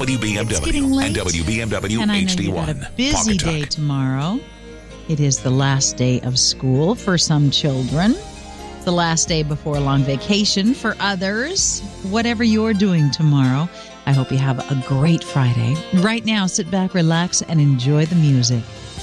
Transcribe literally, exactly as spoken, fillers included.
W B M W It's getting late, and W B M W and I know H D you've got one. a busy day tomorrow. It is the last day of school for some children. The last day before a long vacation for others. Whatever you're doing tomorrow, I hope you have a great Friday. Right now, sit back, relax, and enjoy the music.